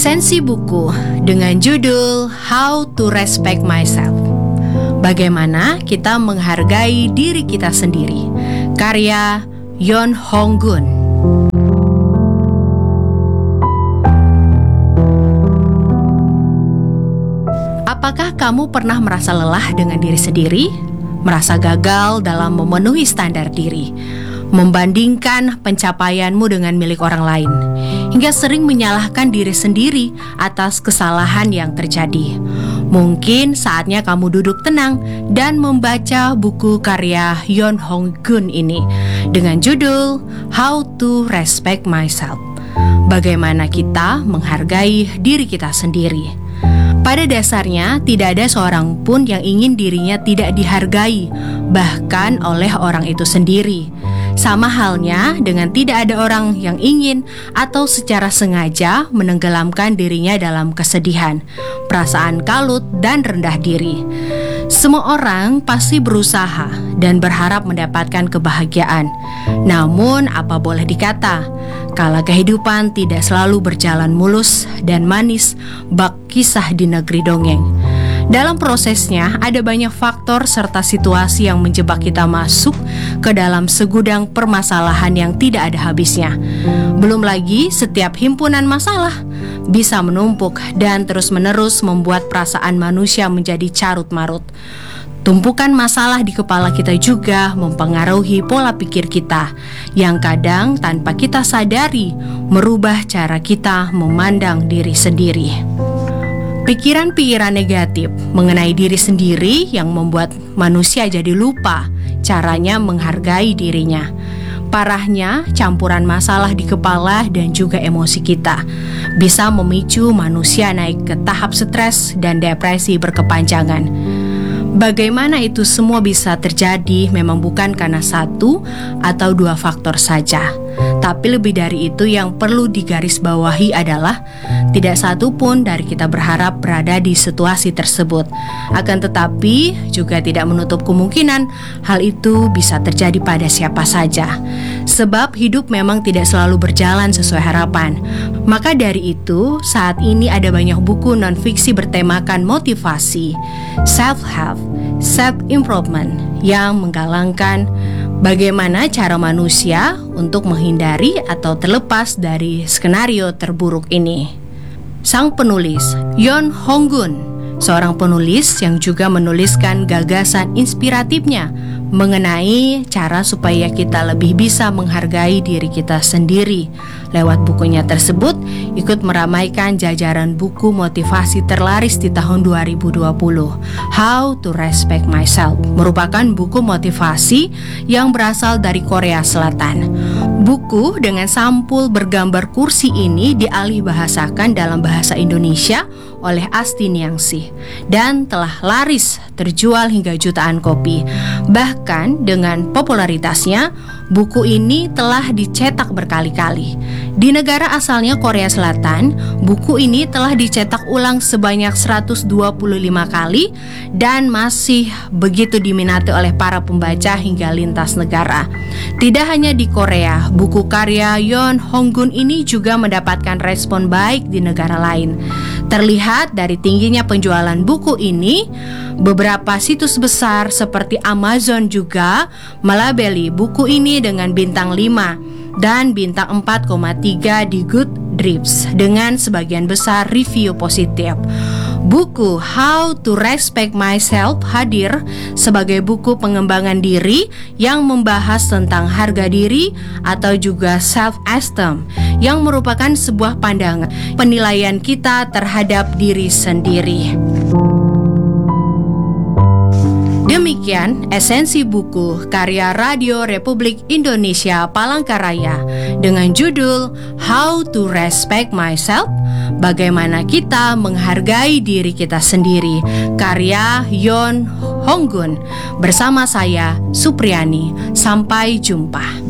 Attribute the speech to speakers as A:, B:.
A: Esensi buku dengan judul How to Respect Myself. Bagaimana kita menghargai diri kita sendiri. Karya Yeon Hong-gun. Apakah kamu pernah merasa lelah dengan diri sendiri? Merasa gagal dalam memenuhi standar diri? Membandingkan pencapaianmu dengan milik orang lain, hingga sering menyalahkan diri sendiri atas kesalahan yang terjadi. Mungkin saatnya kamu duduk tenang dan membaca buku karya Yeon Hong-gun ini dengan judul How to Respect Myself. Bagaimana kita menghargai diri kita sendiri. Pada dasarnya, tidak ada seorang pun yang ingin dirinya tidak dihargai, bahkan oleh orang itu sendiri. Sama halnya dengan tidak ada orang yang ingin atau secara sengaja menenggelamkan dirinya dalam kesedihan, perasaan kalut, dan rendah diri. Semua orang pasti berusaha dan berharap mendapatkan kebahagiaan. Namun, apa boleh dikata, kala kehidupan tidak selalu berjalan mulus dan manis bak kisah di negeri dongeng. Dalam prosesnya, ada banyak faktor serta situasi yang menjebak kita masuk ke dalam segudang permasalahan yang tidak ada habisnya. Belum lagi, setiap himpunan masalah bisa menumpuk dan terus-menerus membuat perasaan manusia menjadi carut-marut. Tumpukan masalah di kepala kita juga mempengaruhi pola pikir kita, yang kadang tanpa kita sadari merubah cara kita memandang diri sendiri. Pikiran-pikiran negatif mengenai diri sendiri yang membuat manusia jadi lupa caranya menghargai dirinya. Parahnya, campuran masalah di kepala dan juga emosi kita bisa memicu manusia naik ke tahap stres dan depresi berkepanjangan. Bagaimana itu semua bisa terjadi memang bukan karena satu atau dua faktor saja. Tapi lebih dari itu yang perlu digarisbawahi adalah tidak satu pun dari kita berharap berada di situasi tersebut. Akan tetapi juga tidak menutup kemungkinan hal itu bisa terjadi pada siapa saja. Sebab hidup memang tidak selalu berjalan sesuai harapan. Maka dari itu saat ini ada banyak buku non-fiksi bertemakan motivasi, self-help, self-improvement yang menggalakkan bagaimana cara manusia untuk menghindari atau terlepas dari skenario terburuk ini. Sang penulis, Yeon Hong-gun, seorang penulis yang juga menuliskan gagasan inspiratifnya mengenai cara supaya kita lebih bisa menghargai diri kita sendiri. Lewat bukunya tersebut, ikut meramaikan jajaran buku motivasi terlaris di tahun 2020. How to Respect Myself merupakan buku motivasi yang berasal dari Korea Selatan. Buku dengan sampul bergambar kursi ini dialihbahasakan dalam bahasa Indonesia oleh Asti Ningsih dan telah laris terjual hingga jutaan kopi. Bahkan dengan popularitasnya, buku ini telah dicetak berkali-kali. Di negara asalnya Korea Selatan, buku ini telah dicetak ulang sebanyak 125 kali dan masih begitu diminati oleh para pembaca hingga lintas negara. Tidak hanya di Korea, buku karya Yeon Hong-gun ini juga mendapatkan respon baik di negara lain. Terlihat dari tingginya penjualan buku ini, beberapa situs besar seperti Amazon juga melabeli buku ini dengan bintang 5 dan bintang 4,3 di Goodreads dengan sebagian besar review positif. Buku How to Respect Myself hadir sebagai buku pengembangan diri yang membahas tentang harga diri atau juga self-esteem, yang merupakan sebuah pandangan penilaian kita terhadap diri sendiri. Demikian esensi buku karya Radio Republik Indonesia Palangkaraya dengan judul How to Respect Myself, bagaimana kita menghargai diri kita sendiri, karya Yeon Hong-gun. Bersama saya, Supriyani. Sampai jumpa.